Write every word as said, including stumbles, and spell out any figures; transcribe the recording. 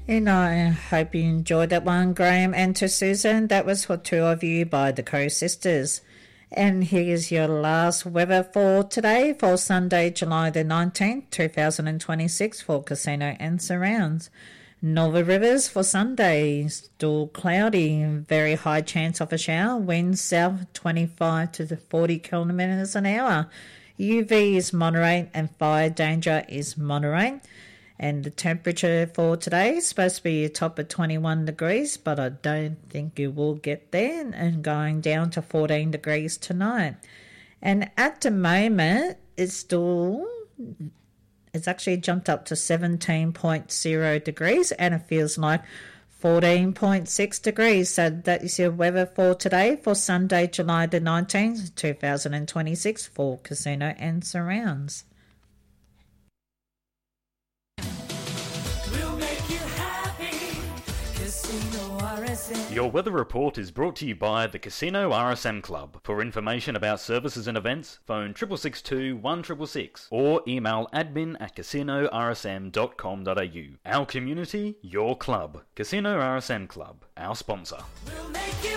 And I hope you enjoyed that one, Graham, and to Susan. That was for two of you by the Crow Sisters. And here's your last weather for today, for Sunday, July the nineteenth, two thousand twenty-six, for Casino and surrounds. Northern Rivers for Sunday, still cloudy, very high chance of a shower, winds south twenty-five to forty kilometres an hour. U V is moderate and fire danger is moderate. And the temperature for today is supposed to be a top of twenty-one degrees, but I don't think you will get there, and going down to fourteen degrees tonight. And at the moment, it's still, it's actually jumped up to seventeen point zero degrees, and it feels like fourteen point six degrees. So that is your weather for today, for Sunday, July the nineteenth, two thousand twenty-six, for Casino and surrounds. Your weather report is brought to you by the Casino R S M Club. For information about services and events, phone six six six two, one six six six or email admin at casino r s m dot com dot a u. Our community, your club. Casino R S M Club, our sponsor. We'll make you